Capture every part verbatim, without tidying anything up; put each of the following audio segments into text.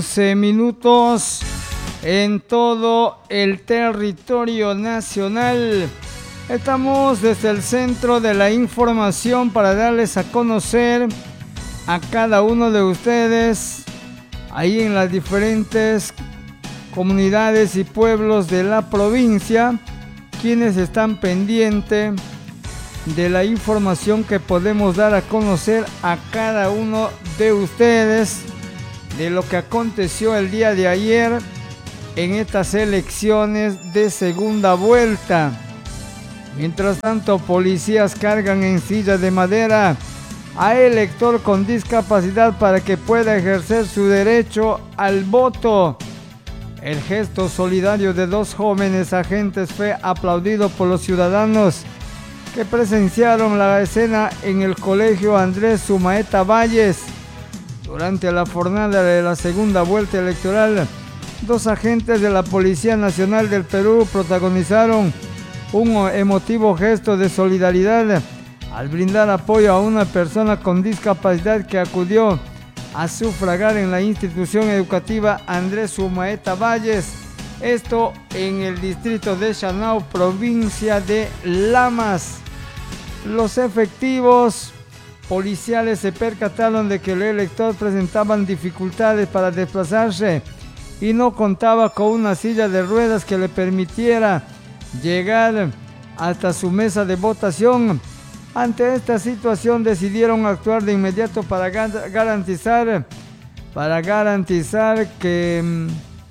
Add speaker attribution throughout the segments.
Speaker 1: doce minutos en todo el territorio nacional. Estamos desde el centro de la información para darles a conocer a cada uno de ustedes ahí en las diferentes comunidades y pueblos de la provincia, quienes están pendientes de la información que podemos dar a conocer a cada uno de ustedes de lo que aconteció el día de ayer en estas elecciones de segunda vuelta. Mientras tanto, policías cargan en silla de madera a elector con discapacidad para que pueda ejercer su derecho al voto. El gesto solidario de dos jóvenes agentes fue aplaudido por los ciudadanos que presenciaron la escena en el colegio Andrés Sumaeta Valles. Durante la jornada de la segunda vuelta electoral, dos agentes de la Policía Nacional del Perú protagonizaron un emotivo gesto de solidaridad al brindar apoyo a una persona con discapacidad que acudió a sufragar en la institución educativa Andrés Sumaeta Valles, esto en el distrito de Chanao, provincia de Lamas. Los efectivos policiales se percataron de que el elector presentaba dificultades para desplazarse y no contaba con una silla de ruedas que le permitiera llegar hasta su mesa de votación. Ante esta situación decidieron actuar de inmediato para garantizar, para garantizar que mm,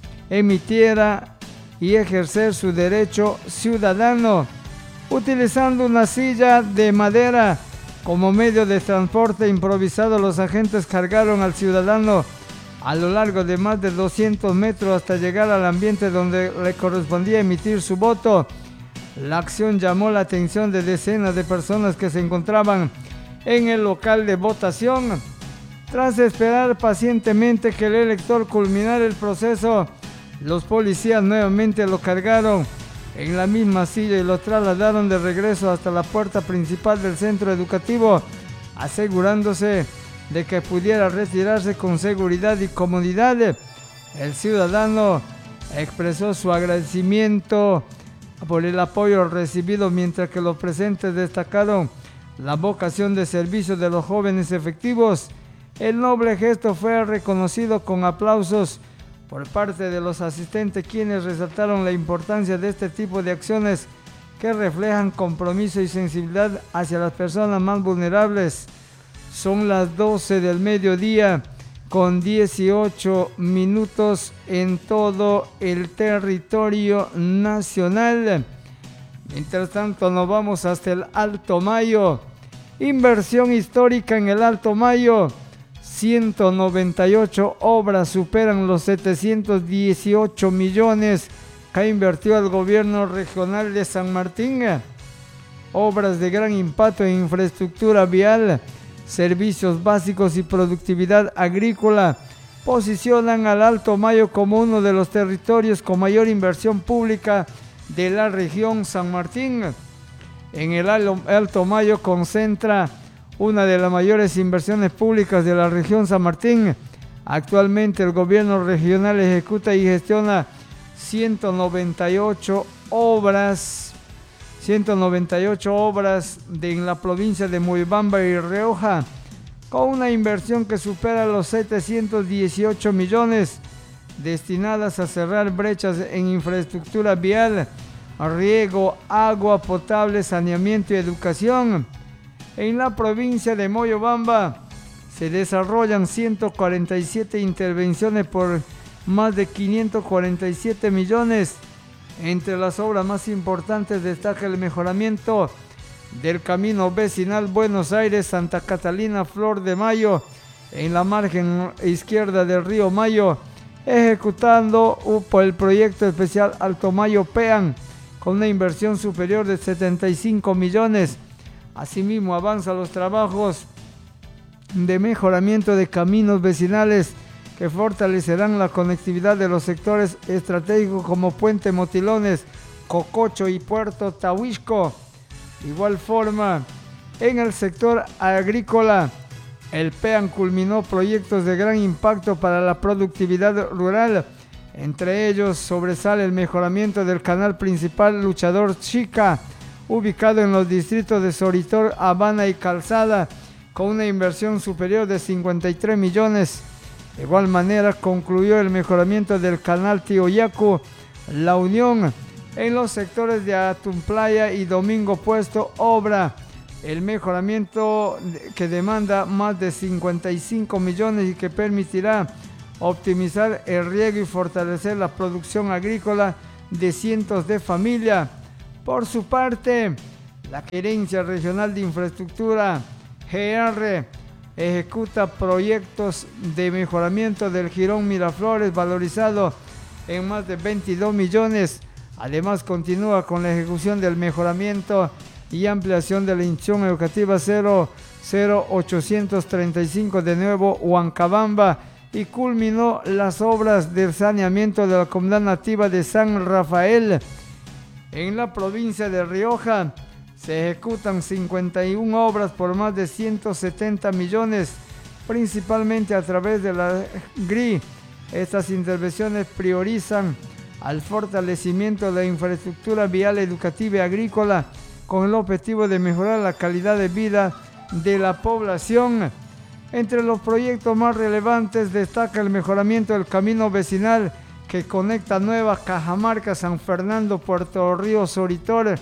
Speaker 1: emitiera y ejercer su derecho ciudadano. Utilizando una silla de madera como medio de transporte improvisado, los agentes cargaron al ciudadano a lo largo de más de doscientos metros hasta llegar al ambiente donde le correspondía emitir su voto. La acción llamó la atención de decenas de personas que se encontraban en el local de votación. Tras esperar pacientemente que el elector culminara el proceso, los policías nuevamente lo cargaron en la misma silla y lo trasladaron de regreso hasta la puerta principal del centro educativo, asegurándose de que pudiera retirarse con seguridad y comodidad. El ciudadano expresó su agradecimiento por el apoyo recibido, mientras que los presentes destacaron la vocación de servicio de los jóvenes efectivos. El noble gesto fue reconocido con aplausos por parte de los asistentes, quienes resaltaron la importancia de este tipo de acciones que reflejan compromiso y sensibilidad hacia las personas más vulnerables. Son las doce del mediodía con dieciocho minutos en todo el territorio nacional. Mientras tanto, nos vamos hasta el Alto Mayo. Inversión histórica en el Alto Mayo. ciento noventa y ocho obras superan los setecientos dieciocho millones que ha invertido el gobierno regional de San Martín. Obras de gran impacto en infraestructura vial, servicios básicos y productividad agrícola posicionan al Alto Mayo como uno de los territorios con mayor inversión pública de la región San Martín. En el Alto Mayo concentra una de las mayores inversiones públicas de la región San Martín. Actualmente el gobierno regional ejecuta y gestiona ciento noventa y ocho obras, ciento noventa y ocho obras de, en la provincia de Moyobamba y Rioja, con una inversión que supera los setecientos dieciocho millones, destinadas a cerrar brechas en infraestructura vial, riego, agua potable, saneamiento y educación. En la provincia de Moyobamba se desarrollan ciento cuarenta y siete intervenciones por más de quinientos cuarenta y siete millones. Entre las obras más importantes destaca el mejoramiento del camino vecinal Buenos Aires-Santa Catalina Flor de Mayo en la margen izquierda del río Mayo, ejecutando por el proyecto especial Alto Mayo Pean con una inversión superior de setenta y cinco millones. Asimismo, avanzan los trabajos de mejoramiento de caminos vecinales que fortalecerán la conectividad de los sectores estratégicos como Puente Motilones, Cococho y Puerto Tahuixco. De igual forma, en el sector agrícola El PEAN culminó proyectos de gran impacto para la productividad rural. Entre ellos sobresale el mejoramiento del canal principal Luchador Chica, ubicado en los distritos de Soritor, Habana y Calzada, con una inversión superior de cincuenta y tres millones. De igual manera, concluyó el mejoramiento del canal Tioyacu, La Unión, en los sectores de Atumplaya y Domingo Puesto, obra el mejoramiento que demanda más de cincuenta y cinco millones y que permitirá optimizar el riego y fortalecer la producción agrícola de cientos de familias. Por su parte, la Gerencia Regional de Infraestructura, G R, ejecuta proyectos de mejoramiento del Jirón Miraflores valorizado en más de veintidós millones. Además, continúa con la ejecución del mejoramiento y ampliación de la institución educativa cero cero ochocientos treinta y cinco de Nuevo Huancabamba y culminó las obras del saneamiento de la comunidad nativa de San Rafael. En la provincia de Rioja se ejecutan cincuenta y una obras por más de ciento setenta millones, principalmente a través de la G R I. Estas intervenciones priorizan al fortalecimiento de la infraestructura vial, educativa y agrícola con el objetivo de mejorar la calidad de vida de la población. Entre los proyectos más relevantes destaca el mejoramiento del camino vecinal que conecta Nueva Cajamarca, San Fernando, Puerto Río, Soritor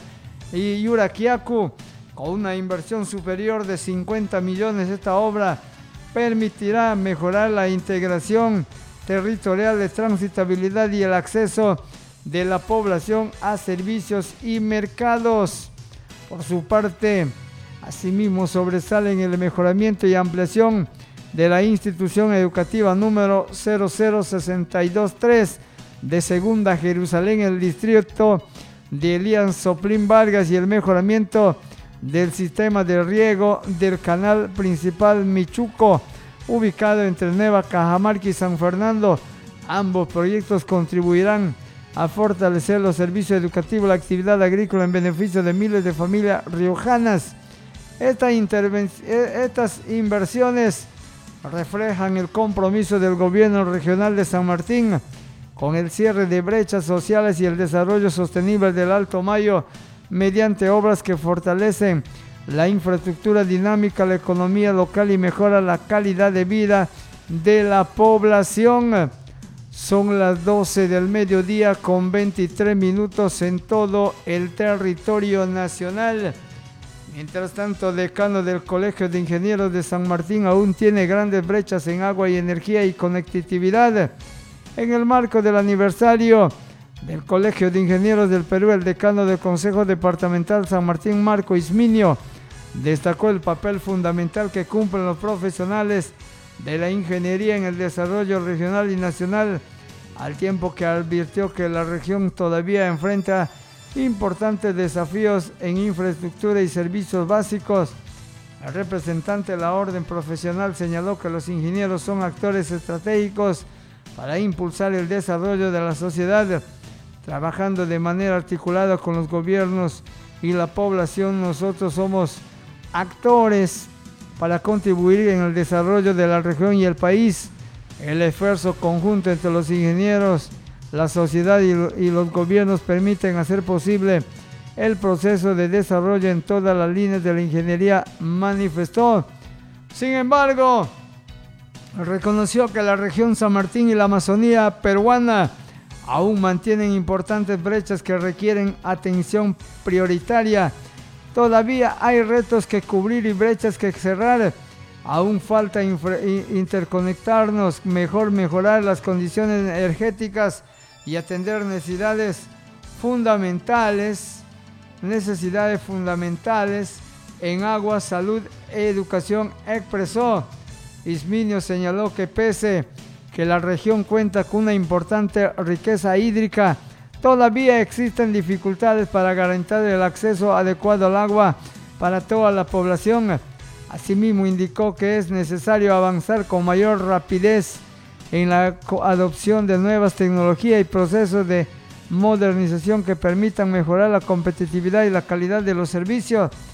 Speaker 1: y Yuraquiacu, con una inversión superior de cincuenta millones. Esta obra permitirá mejorar la integración territorial de transitabilidad y el acceso de la población a servicios y mercados. Por su parte, asimismo sobresalen el mejoramiento y ampliación de la institución educativa número cero cero seis dos tres de Segunda Jerusalén, el distrito de Elian Soplín Vargas, y el mejoramiento del sistema de riego del canal principal Michuco, ubicado entre Nueva Cajamarca y San Fernando. Ambos proyectos contribuirán a fortalecer los servicios educativos y la actividad agrícola en beneficio de miles de familias riojanas. Esta estas inversiones reflejan el compromiso del gobierno regional de San Martín con el cierre de brechas sociales y el desarrollo sostenible del Alto Mayo mediante obras que fortalecen la infraestructura dinámica, la economía local y mejora la calidad de vida de la población. Son las doce del mediodía con veintitrés minutos en todo el territorio nacional. Mientras tanto, decano del Colegio de Ingenieros de San Martín aún tiene grandes brechas en agua y energía y conectividad. En el marco del aniversario del Colegio de Ingenieros del Perú, el decano del Consejo Departamental San Martín, Marco Isminio, destacó el papel fundamental que cumplen los profesionales de la ingeniería en el desarrollo regional y nacional, al tiempo que advirtió que la región todavía enfrenta importantes desafíos en infraestructura y servicios básicos. El representante de la orden profesional señaló que los ingenieros son actores estratégicos para impulsar el desarrollo de la sociedad, trabajando de manera articulada con los gobiernos y la población. Nosotros somos actores para contribuir en el desarrollo de la región y el país. El esfuerzo conjunto entre los ingenieros, la sociedad y, y los gobiernos permiten hacer posible el proceso de desarrollo en todas las líneas de la ingeniería, manifestó. Sin embargo, reconoció que la región San Martín y la Amazonía peruana aún mantienen importantes brechas que requieren atención prioritaria. Todavía hay retos que cubrir y brechas que cerrar. Aún falta interconectarnos, mejor mejorar las condiciones energéticas y atender necesidades fundamentales, necesidades fundamentales en agua, salud e educación, expresó. Isminio señaló que pese que la región cuenta con una importante riqueza hídrica, todavía existen dificultades para garantizar el acceso adecuado al agua para toda la población. Asimismo, indicó que es necesario avanzar con mayor rapidez en la adopción de nuevas tecnologías y procesos de modernización que permitan mejorar la competitividad y la calidad de los servicios.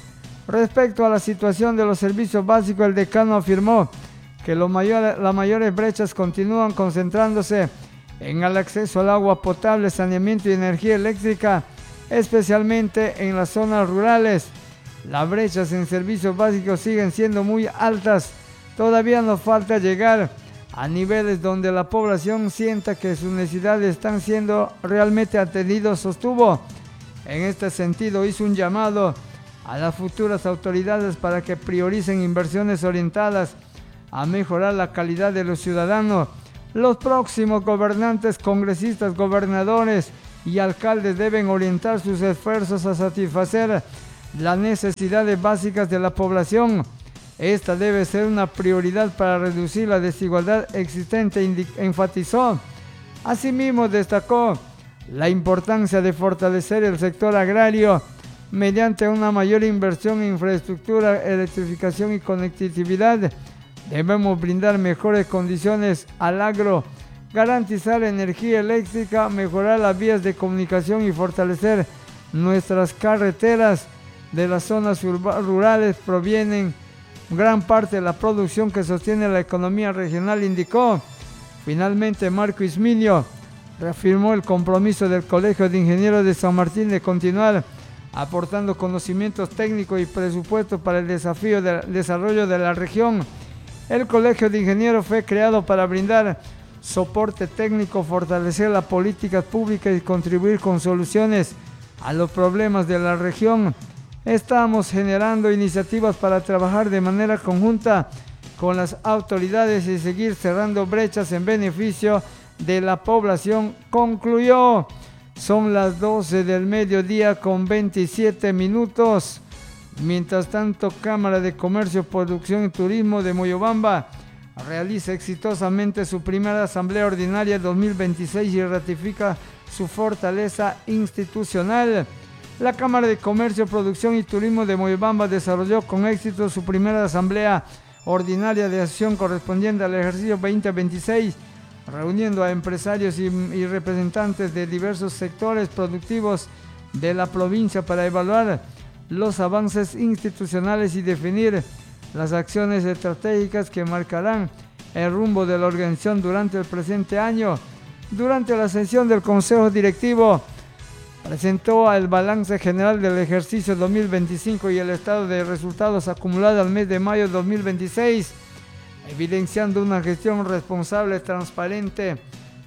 Speaker 1: Respecto a la situación de los servicios básicos, el decano afirmó que lo mayor, las mayores brechas continúan concentrándose en el acceso al agua potable, saneamiento y energía eléctrica, especialmente en las zonas rurales. Las brechas en servicios básicos siguen siendo muy altas. Todavía nos falta llegar a niveles donde la población sienta que sus necesidades están siendo realmente atendidas, sostuvo. En este sentido, hizo un llamado a las futuras autoridades para que prioricen inversiones orientadas a mejorar la calidad de los ciudadanos. Los próximos gobernantes, congresistas, gobernadores y alcaldes deben orientar sus esfuerzos a satisfacer las necesidades básicas de la población. Esta debe ser una prioridad para reducir la desigualdad existente, enfatizó. Asimismo, destacó la importancia de fortalecer el sector agrario mediante una mayor inversión en infraestructura, electrificación y conectividad. Debemos brindar mejores condiciones al agro, garantizar energía eléctrica, mejorar las vías de comunicación y fortalecer nuestras carreteras. De las zonas rurales provienen gran parte de la producción que sostiene la economía regional, indicó. Finalmente, Marco Isminio reafirmó el compromiso del Colegio de Ingenieros de San Martín de continuar aportando conocimientos técnicos y presupuestos para el desafío del desarrollo de la región. El Colegio de Ingenieros fue creado para brindar soporte técnico, fortalecer las políticas públicas y contribuir con soluciones a los problemas de la región. Estamos generando iniciativas para trabajar de manera conjunta con las autoridades y seguir cerrando brechas en beneficio de la población, concluyó. Son las doce del mediodía con veintisiete minutos. Mientras tanto, Cámara de Comercio, Producción y Turismo de Moyobamba realiza exitosamente su primera Asamblea Ordinaria dos mil veintiséis y ratifica su fortaleza institucional. La Cámara de Comercio, Producción y Turismo de Moyobamba desarrolló con éxito su primera Asamblea Ordinaria de Acción correspondiente al ejercicio veinte veintiséis, reuniendo a empresarios y, y representantes de diversos sectores productivos de la provincia para evaluar los avances institucionales y definir las acciones estratégicas que marcarán el rumbo de la organización durante el presente año. Durante la sesión del Consejo Directivo, presentó el balance general del ejercicio dos mil veinticinco y el estado de resultados acumulado al mes de mayo de dos mil veintiséis, evidenciando una gestión responsable, transparente,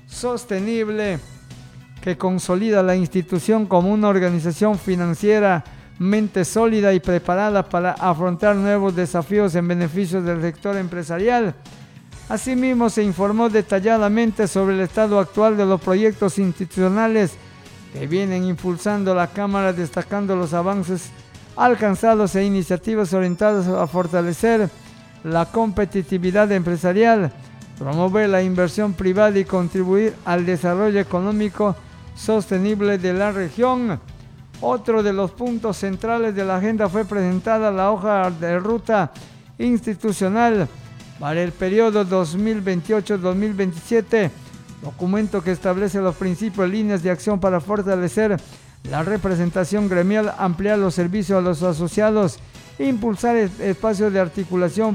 Speaker 1: sostenible, que consolida la institución como una organización financieramente sólida y preparada para afrontar nuevos desafíos en beneficio del sector empresarial. Asimismo, se informó detalladamente sobre el estado actual de los proyectos institucionales que vienen impulsando la Cámara, destacando los avances alcanzados e iniciativas orientadas a fortalecer la competitividad empresarial, promover la inversión privada y contribuir al desarrollo económico sostenible de la región. Otro de los puntos centrales de la agenda fue presentada la hoja de ruta institucional para el periodo dos mil veintiocho a dos mil veintisiete, documento que establece los principios y líneas de acción para fortalecer la representación gremial, ampliar los servicios a los asociados, impulsar espacios de articulación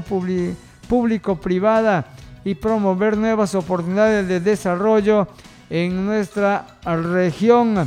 Speaker 1: público-privada y promover nuevas oportunidades de desarrollo en nuestra región.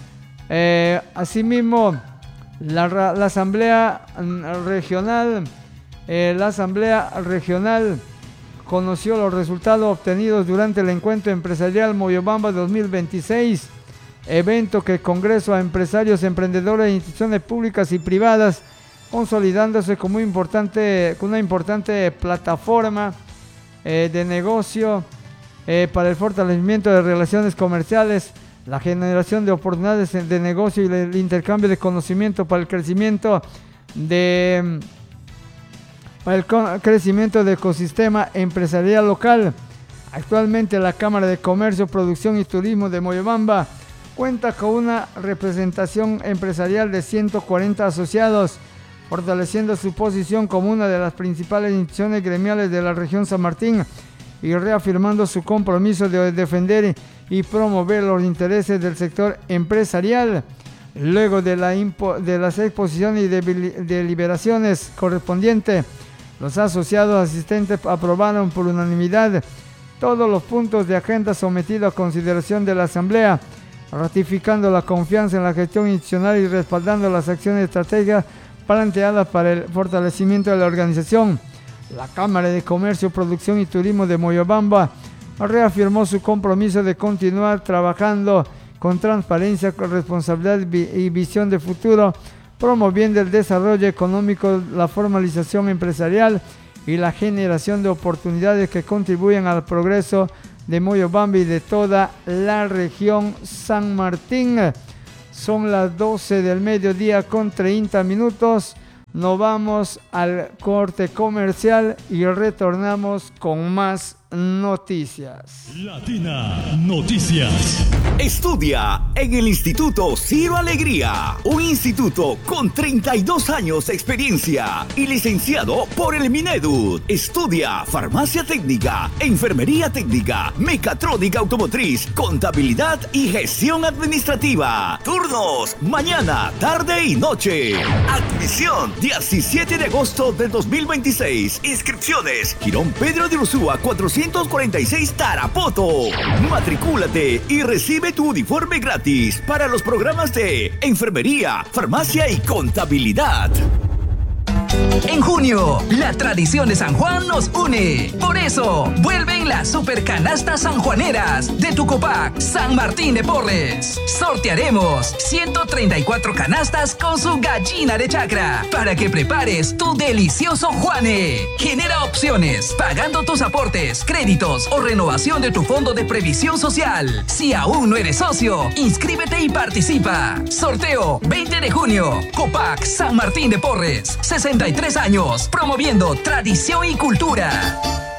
Speaker 1: Eh, asimismo, la, la Asamblea Regional, eh, la Asamblea Regional conoció los resultados obtenidos durante el Encuentro Empresarial Moyobamba dos mil veintiséis, evento que Congreso a empresarios, emprendedores e instituciones públicas y privadas, consolidándose como importante, con una importante plataforma eh, de negocio eh, para el fortalecimiento de relaciones comerciales, la generación de oportunidades de negocio y el intercambio de conocimiento para el crecimiento de para el crecimiento del ecosistema empresarial local. Actualmente la Cámara de Comercio, Producción y Turismo de Moyobamba cuenta con una representación empresarial de ciento cuarenta asociados, fortaleciendo su posición como una de las principales instituciones gremiales de la región San Martín y reafirmando su compromiso de defender y promover los intereses del sector empresarial. Luego de, la impo de las exposiciones y de deliberaciones correspondientes, los asociados asistentes aprobaron por unanimidad todos los puntos de agenda sometidos a consideración de la Asamblea, ratificando la confianza en la gestión institucional y respaldando las acciones estratégicas planteadas para el fortalecimiento de la organización. La Cámara de Comercio, Producción y Turismo de Moyobamba reafirmó su compromiso de continuar trabajando con transparencia, con responsabilidad y visión de futuro, promoviendo el desarrollo económico, la formalización empresarial y la generación de oportunidades que contribuyen al progreso de Moyobamba y de toda la región San Martín. Son las doce del mediodía con treinta minutos. Nos vamos al corte comercial y retornamos con más noticias.
Speaker 2: Latina Noticias.
Speaker 3: Estudia en el Instituto Ciro Alegría, un instituto con treinta y dos años de experiencia y licenciado por el Minedu. Estudia farmacia técnica, enfermería técnica, mecatrónica automotriz, contabilidad y gestión administrativa. Turnos mañana, tarde y noche. Admisión diecisiete de agosto del dos mil veintiséis. Inscripciones Girón Pedro de Ursúa cuatrocientos cuarenta y seis Tarapoto. Matricúlate y recibe tu uniforme gratis para los programas de enfermería, farmacia y contabilidad.
Speaker 4: En junio, la tradición de San Juan nos une. Por eso, vuelven las supercanastas sanjuaneras de tu Copac San Martín de Porres. Sortearemos ciento treinta y cuatro canastas con su gallina de chacra para que prepares tu delicioso Juane. Genera opciones pagando tus aportes, créditos o renovación de tu fondo de previsión social. Si aún no eres socio, inscríbete y participa. Sorteo veinte de junio. Copac San Martín de Porres. sesenta y tres años, promoviendo tradición y cultura.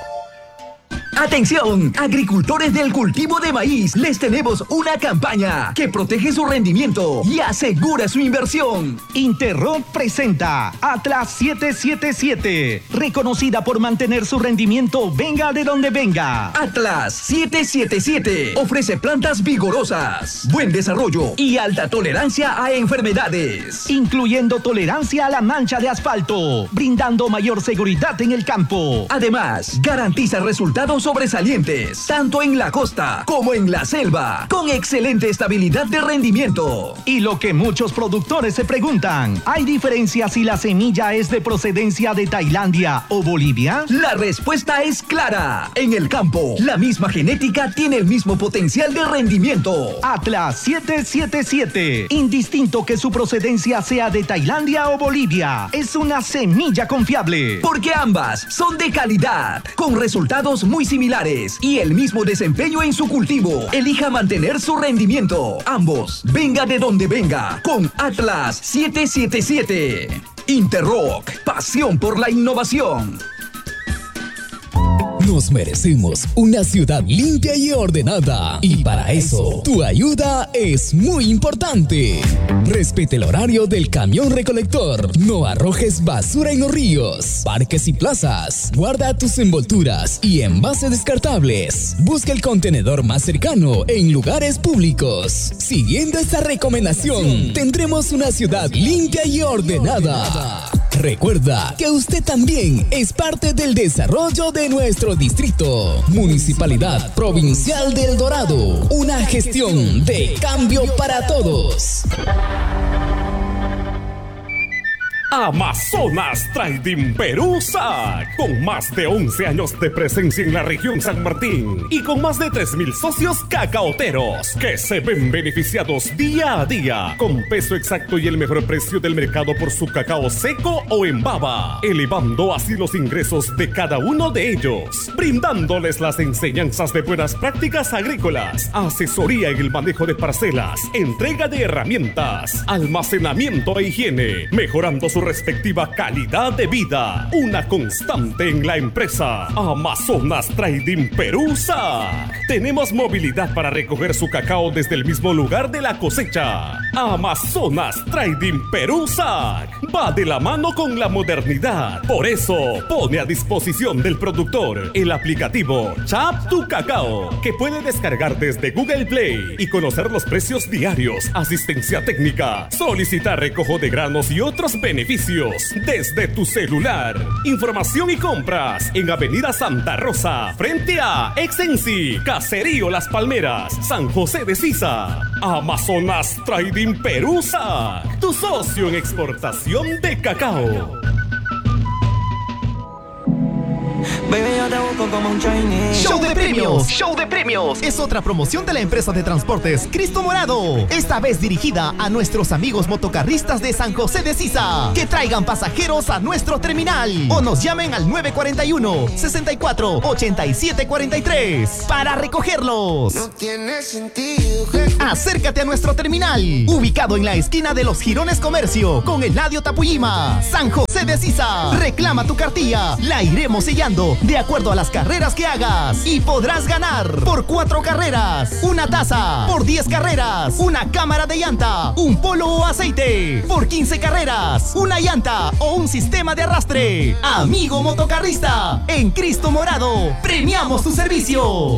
Speaker 4: Atención, agricultores del cultivo de maíz, les tenemos una campaña que protege su rendimiento y asegura su inversión.
Speaker 5: Interroc presenta Atlas siete siete siete, reconocida por mantener su rendimiento venga de donde venga.
Speaker 4: Atlas siete siete siete ofrece plantas vigorosas, buen desarrollo y alta tolerancia a enfermedades,
Speaker 5: incluyendo tolerancia a la mancha de asfalto, brindando mayor seguridad en el campo.
Speaker 4: Además, garantiza resultados sobresalientes, tanto en la costa como en la selva, con excelente estabilidad de rendimiento.
Speaker 5: Y lo que muchos productores se preguntan, ¿hay diferencia si la semilla es de procedencia de Tailandia o Bolivia?
Speaker 4: La respuesta es clara. En el campo, la misma genética tiene el mismo potencial de rendimiento.
Speaker 5: Atlas siete siete siete, indistinto que su procedencia sea de Tailandia o Bolivia, es una semilla confiable.
Speaker 4: Porque ambas son de calidad, con resultados muy similares y el mismo desempeño en su cultivo. Elija mantener su rendimiento. Ambos, venga de donde venga, con Atlas siete siete siete. Interroc, pasión por la innovación.
Speaker 6: Nos merecemos una ciudad limpia y ordenada. Y para eso, tu ayuda es muy importante. Respete el horario del camión recolector. No arrojes basura en los ríos, parques y plazas. Guarda tus envolturas y envases descartables. Busca el contenedor más cercano en lugares públicos. Siguiendo esta recomendación, tendremos una ciudad limpia y ordenada. Recuerda que usted también es parte del desarrollo de nuestro distrito. Municipalidad Provincial de El Dorado. Una gestión de cambio para todos.
Speaker 2: Amazonas Trading Perú S A C, con más de once años de presencia en la región San Martín y con más de tres mil socios cacaoteros que se ven beneficiados día a día con peso exacto y el mejor precio del mercado por su cacao seco o en baba, elevando así los ingresos de cada uno de ellos, brindándoles las enseñanzas de buenas prácticas agrícolas, asesoría en el manejo de parcelas, entrega de herramientas, almacenamiento e higiene, mejorando su respectiva calidad de vida. Una constante en la empresa Amazonas Trading Perú S A C. Tenemos movilidad para recoger su cacao desde el mismo lugar de la cosecha. Amazonas Trading Perú S A C va de la mano con la modernidad. Por eso pone a disposición del productor el aplicativo Chap Tu Cacao, que puede descargar desde Google Play y conocer los precios diarios, asistencia técnica, solicitar recojo de granos y otros beneficios desde tu celular. Información y compras en Avenida Santa Rosa, frente a Exensi, Caserío Las Palmeras, San José de Sisa. Amazonas Trading Perú S A C, tu socio en exportación de cacao.
Speaker 7: Baby, yo te busco como un Chinese.
Speaker 8: Show de premios, show de premios. Es otra promoción de la empresa de transportes Cristo Morado. Esta vez dirigida a nuestros amigos motocarristas de San José de Sisa. Que traigan pasajeros a nuestro terminal. O nos llamen al nueve cuatro uno, sesenta y cuatro, ochenta y siete cuarenta y tres para recogerlos.
Speaker 7: No tiene sentido.
Speaker 8: Acércate a nuestro terminal. Ubicado en la esquina de los Girones Comercio. Con Eladio Tapuyima. San José de Sisa. Reclama tu cartilla. La iremos sellando de acuerdo a las carreras que hagas y podrás ganar por cuatro carreras, una taza, por diez carreras, una cámara de llanta, un polo o aceite, por quince carreras, una llanta o un sistema de arrastre. Amigo motocarrista, en Cristo Morado, premiamos tu servicio.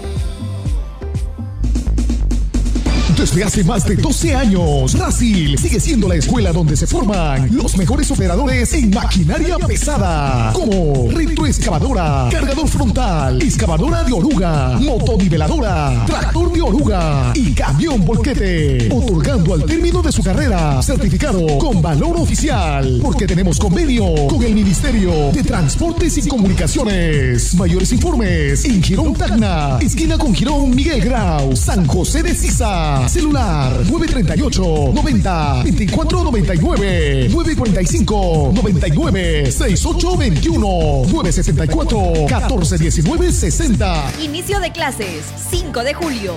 Speaker 9: Desde hace más de doce años, Brasil sigue siendo la escuela donde se forman los mejores operadores en maquinaria pesada, como retroexcavadora, cargador frontal, excavadora de oruga, motoniveladora, tractor de oruga y camión volquete, otorgando al término de su carrera certificado con valor oficial, porque tenemos convenio con el Ministerio de Transportes y Comunicaciones. Mayores informes en Girón Tacna, esquina con Girón Miguel Grau, San José de Sisa. Celular nueve treinta y ocho, noventa, veinticuatro noventa y nueve, nueve cuarenta y cinco, noventa y nueve, sesenta y ocho veintiuno, nueve sesenta y cuatro, catorce diecinueve sesenta.
Speaker 10: Inicio de clases, cinco de julio.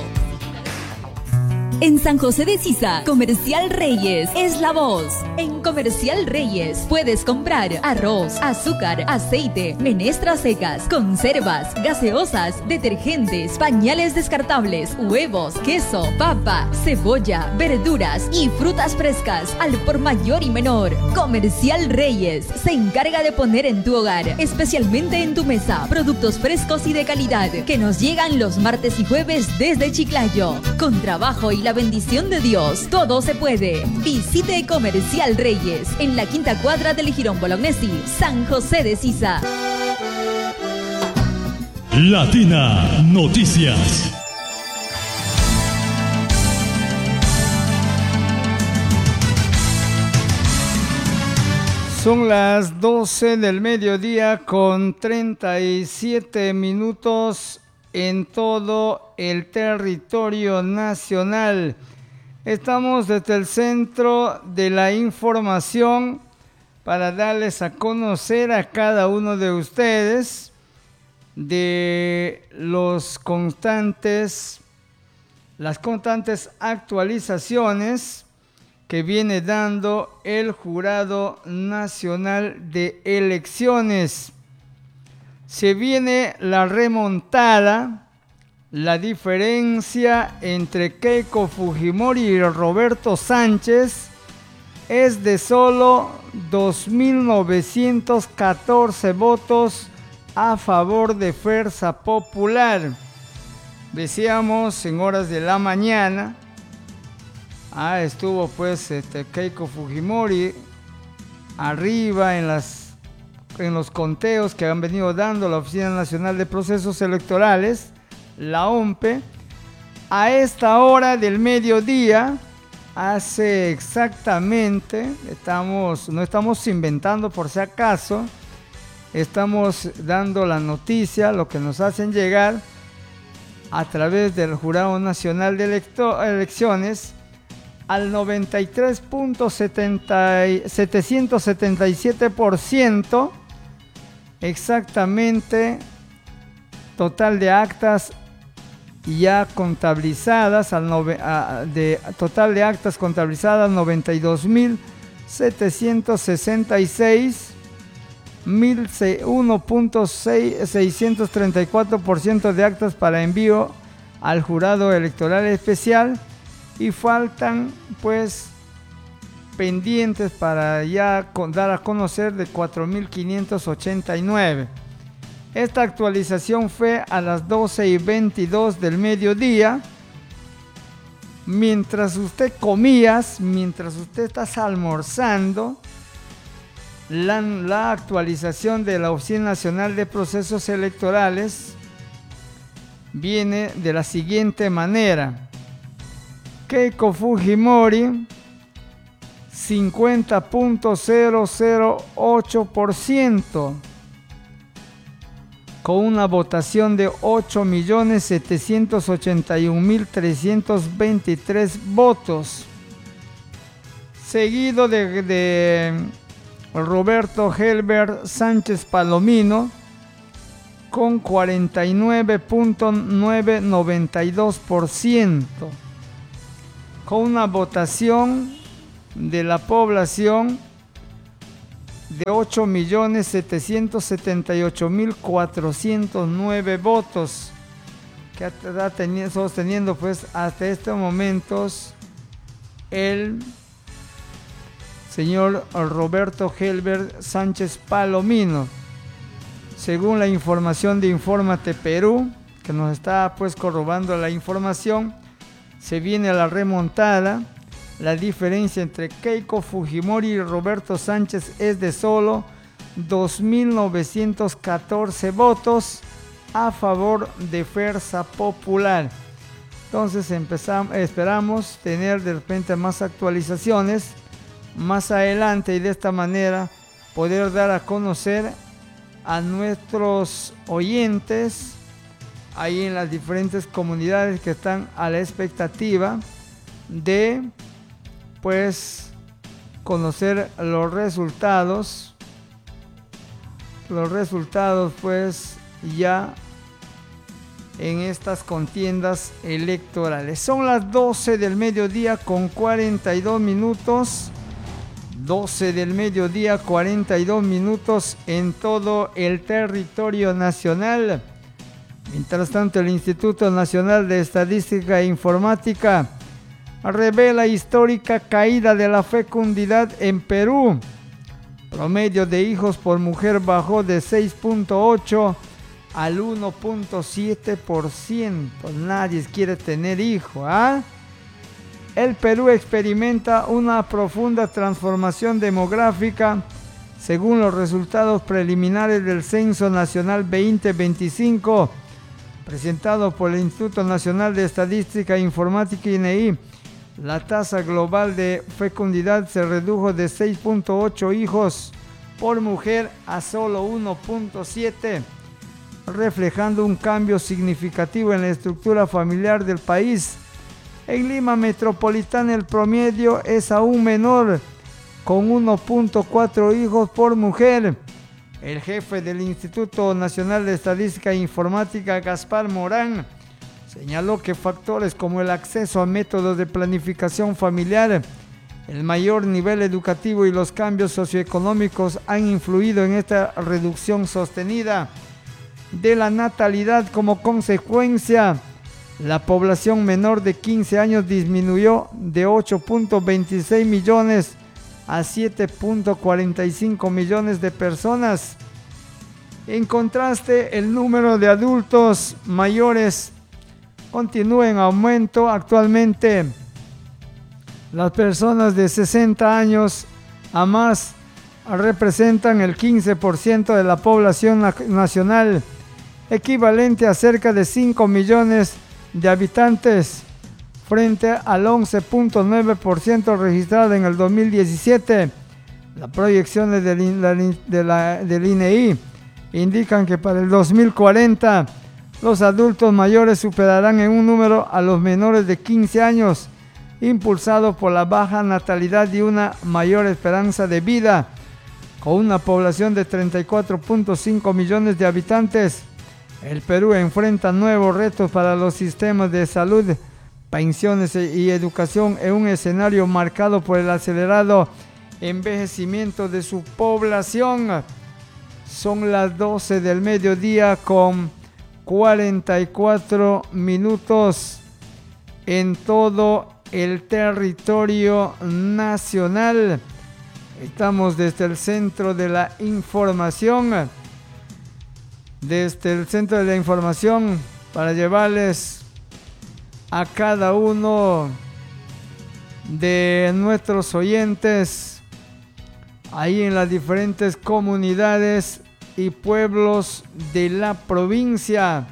Speaker 10: En San José de Sisa, Comercial Reyes es la voz. En Comercial Reyes puedes comprar arroz, azúcar, aceite, menestras secas, conservas, gaseosas, detergentes, pañales descartables, huevos, queso, papa, cebolla, verduras y frutas frescas al por mayor y menor. Comercial Reyes se encarga de poner en tu hogar, especialmente en tu mesa, productos frescos y de calidad que nos llegan los martes y jueves desde Chiclayo. Con trabajo y la bendición de Dios, todo se puede. Visite Comercial Reyes en la quinta cuadra del Jirón Bolognesi, San José de Sisa.
Speaker 11: Latina Noticias.
Speaker 1: Son las doce del mediodía con treinta y siete minutos en todo el territorio nacional. Estamos desde el Centro de la Información para darles a conocer a cada uno de ustedes de los constantes, las constantes actualizaciones que viene dando el Jurado Nacional de Elecciones. Se viene la remontada, la diferencia entre Keiko Fujimori y Roberto Sánchez es de solo dos mil novecientos catorce votos a favor de Fuerza Popular. Decíamos en horas de la mañana, ah, estuvo pues este, Keiko Fujimori arriba en las en los conteos que han venido dando la Oficina Nacional de Procesos Electorales, la O M P E. A esta hora del mediodía, hace exactamente, estamos, no estamos inventando por si acaso, estamos dando la noticia, lo que nos hacen llegar a través del Jurado Nacional de Electo- Elecciones, al noventa y tres punto setecientos setenta y siete por ciento, exactamente, total de actas ya contabilizadas, al nove, a, de total de actas contabilizadas noventa y dos mil setecientos sesenta y seis, uno punto seiscientos treinta y cuatro por ciento de actas para envío al jurado electoral especial, y faltan pues pendientes para ya dar a conocer de cuatro mil quinientos ochenta y nueve. Esta actualización fue a las doce y veintidós del mediodía. Mientras usted comías, mientras usted está almorzando, la, la actualización de la Oficina Nacional de Procesos Electorales viene de la siguiente manera. Keiko Fujimori, cincuenta punto cero cero ocho por ciento, con una votación de ocho millones setecientos ochenta y un mil trescientos veintitrés votos, seguido de, de Roberto Helber Sánchez Palomino con cuarenta y nueve punto novecientos noventa y dos por ciento, con una votación de la población de ocho millones setecientos setenta y ocho mil cuatrocientos nueve votos, que está teniendo, sosteniendo pues hasta estos momentos el señor Roberto Helber Sánchez Palomino. Según la información de Infórmate Perú, que nos está pues corroborando la información, se viene a la remontada. La diferencia entre Keiko Fujimori y Roberto Sánchez es de solo dos mil novecientos catorce votos a favor de Fuerza Popular. Entonces empezamos, esperamos tener de repente más actualizaciones más adelante, y de esta manera poder dar a conocer a nuestros oyentes ahí en las diferentes comunidades que están a la expectativa de pues conocer los resultados, los resultados pues ya en estas contiendas electorales. Son las doce del mediodía con cuarenta y dos minutos, doce del mediodía cuarenta y dos minutos en todo el territorio nacional. Mientras tanto, el Instituto Nacional de Estadística e Informática revela histórica caída de la fecundidad en Perú. Promedio de hijos por mujer bajó de seis punto ocho al uno punto siete por ciento. Nadie quiere tener hijo, ¿ah? El Perú experimenta una profunda transformación demográfica según los resultados preliminares del Censo Nacional veinte veinticinco presentado por el Instituto Nacional de Estadística e Informática I N E I. La tasa global de fecundidad se redujo de seis punto ocho hijos por mujer a solo uno punto siete, reflejando un cambio significativo en la estructura familiar del país. En Lima Metropolitana el promedio es aún menor, con uno punto cuatro hijos por mujer. El jefe del Instituto Nacional de Estadística e Informática, Gaspar Morán, señaló que factores como el acceso a métodos de planificación familiar, el mayor nivel educativo y los cambios socioeconómicos han influido en esta reducción sostenida de la natalidad. Como consecuencia, la población menor de quince años disminuyó de ocho punto veintiséis millones a siete punto cuarenta y cinco millones de personas. En contraste, el número de adultos mayores continúa en aumento. Actualmente, las personas de sesenta años a más representan el quince por ciento de la población nacional, equivalente a cerca de cinco millones de habitantes, frente al once punto nueve por ciento registrado en el dos mil diecisiete. Las proyecciones del, de la, del I N E I indican que para el dos mil cuarenta los adultos mayores superarán en un número a los menores de quince años, impulsado por la baja natalidad y una mayor esperanza de vida. Con una población de treinta y cuatro punto cinco millones de habitantes, el Perú enfrenta nuevos retos para los sistemas de salud, pensiones y educación en un escenario marcado por el acelerado envejecimiento de su población. Son las doce del mediodía con cuarenta y cuatro minutos en todo el territorio nacional. Estamos desde el centro de la información, desde el centro de la información para llevarles a cada uno de nuestros oyentes ahí en las diferentes comunidades y pueblos de la provincia.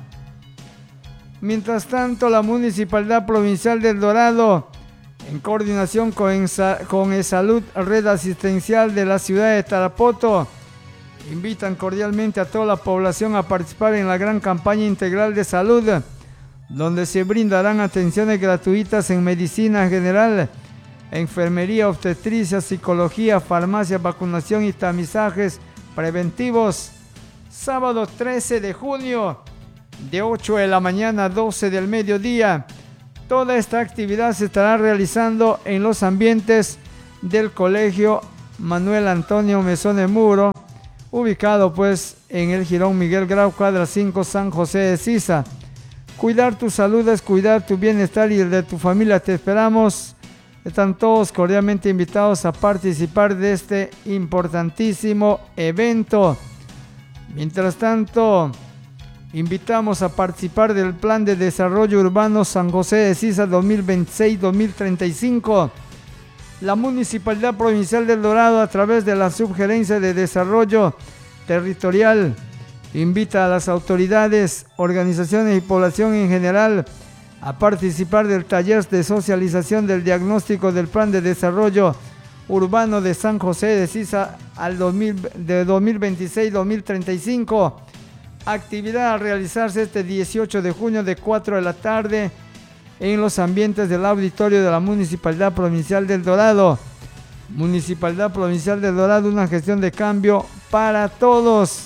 Speaker 1: Mientras tanto, la Municipalidad Provincial del Dorado, en coordinación con, con eSalud, red asistencial de la ciudad de Tarapoto, invitan cordialmente a toda la población a participar en la gran campaña integral de salud, donde se brindarán atenciones gratuitas en medicina general, enfermería, obstetricia, psicología, farmacia, vacunación y tamizajes preventivos. Sábado trece de junio, de ocho de la mañana a doce del mediodía. Toda esta actividad se estará realizando en los ambientes del Colegio Manuel Antonio Mesone Muro, ubicado pues en el Jirón Miguel Grau, cuadra cinco, San José de Sisa. Cuidar tu salud es cuidar tu bienestar y el de tu familia. Te esperamos. Están todos cordialmente invitados a participar de este importantísimo evento. Mientras tanto, invitamos a participar del Plan de Desarrollo Urbano San José de Sisa dos mil veintiséis dos mil treinta y cinco. La Municipalidad Provincial del Dorado, a través de la Subgerencia de Desarrollo Territorial, invita a las autoridades, organizaciones y población en general a participar del taller de socialización del diagnóstico del Plan de Desarrollo Urbano de San José de Sisa al dos mil, de dos mil veintiséis dos mil treinta y cinco. Actividad a realizarse este dieciocho de junio de cuatro de la tarde en los ambientes del auditorio de la Municipalidad Provincial del Dorado. Municipalidad Provincial del Dorado, una gestión de cambio para todos.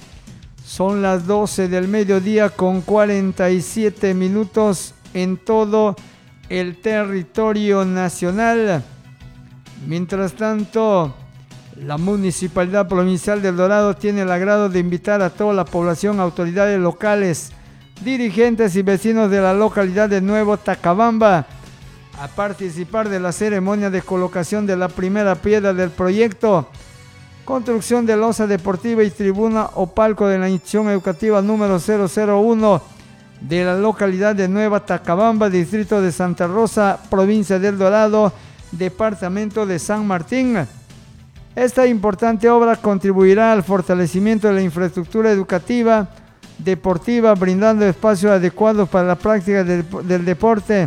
Speaker 1: Son las doce del mediodía con cuarenta y siete minutos en todo el territorio nacional. Mientras tanto, la Municipalidad Provincial del Dorado tiene el agrado de invitar a toda la población, autoridades locales, dirigentes y vecinos de la localidad de Nuevo Tacabamba a participar de la ceremonia de colocación de la primera piedra del proyecto construcción de losa deportiva y tribuna o palco de la institución educativa número cero cero uno de la localidad de Nueva Tacabamba, distrito de Santa Rosa, provincia del Dorado, departamento de San Martín. Esta importante obra contribuirá al fortalecimiento de la infraestructura educativa, deportiva, brindando espacios adecuados para la práctica del, del deporte,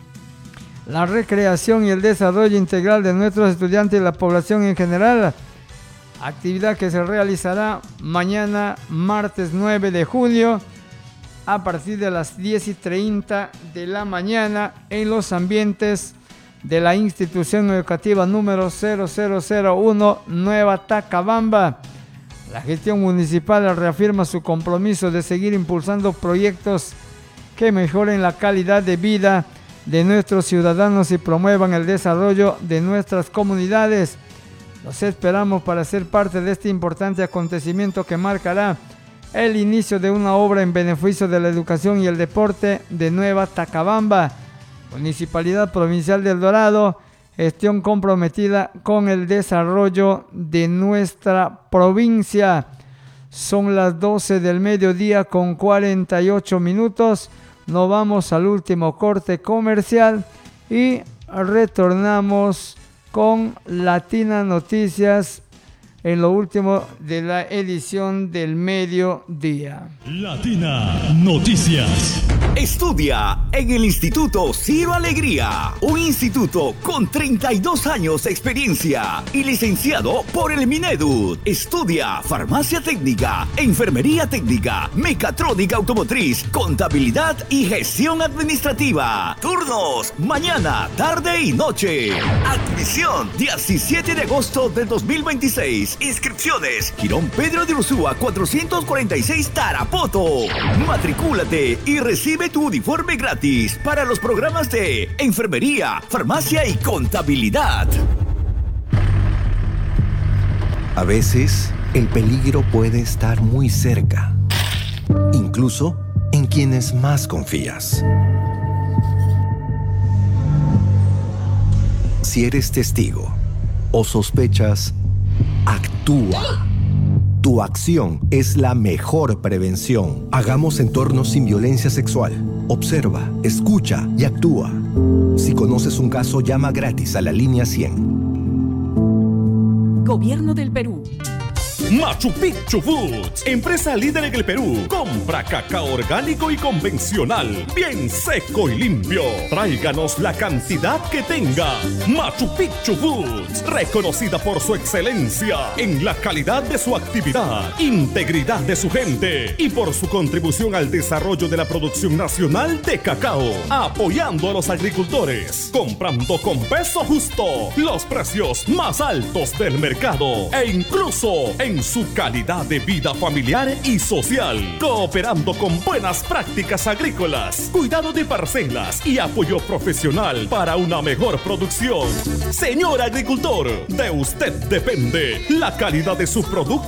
Speaker 1: la recreación y el desarrollo integral de nuestros estudiantes y la población en general. Actividad que se realizará mañana, martes nueve de junio, a partir de las diez y treinta de la mañana, en los ambientes de la institución educativa número cero cero cero uno, Nueva Tacabamba. La gestión municipal reafirma su compromiso de seguir impulsando proyectos que mejoren la calidad de vida de nuestros ciudadanos y promuevan el desarrollo de nuestras comunidades. Los esperamos para ser parte de este importante acontecimiento que marcará el inicio de una obra en beneficio de la educación y el deporte de Nueva Tacabamba. Municipalidad Provincial del Dorado, gestión comprometida con el desarrollo de nuestra provincia. Son las doce del mediodía con cuarenta y ocho minutos. Nos vamos al último corte comercial y retornamos con Latina Noticias en lo último de la edición del mediodía.
Speaker 11: Latina Noticias.
Speaker 3: Estudia en el Instituto Ciro Alegría, un instituto con treinta y dos años de experiencia y licenciado por el Minedut. Estudia farmacia técnica, enfermería técnica, mecatrónica automotriz, contabilidad y gestión administrativa. Turnos mañana, tarde y noche. Admisión diecisiete de agosto del dos mil veintiséis. Inscripciones Girón Pedro de Ursúa cuatrocientos cuarenta y seis, Tarapoto. Matricúlate y recibe tu uniforme gratis para los programas de enfermería, farmacia y contabilidad.
Speaker 12: A veces, el peligro puede estar muy cerca, incluso en quienes más confías. Si eres testigo o sospechas, actúa. Tu acción es la mejor prevención. Hagamos entornos sin violencia sexual. Observa, escucha y actúa. Si conoces un caso, llama gratis a la línea cien.
Speaker 13: Gobierno del Perú.
Speaker 2: Machu Picchu Foods, empresa líder en el Perú. Compra cacao orgánico y convencional, bien seco y limpio. Tráiganos la cantidad que tenga. Machu Picchu Foods, reconocida por su excelencia en la calidad de su actividad, integridad de su gente y por su contribución al desarrollo de la producción nacional de cacao, apoyando a los agricultores, comprando con peso justo, los precios más altos del mercado e incluso en su calidad de vida familiar y social, cooperando con buenas prácticas agrícolas, cuidado de parcelas y apoyo profesional para una mejor producción. Señor agricultor, de usted depende la calidad de su producto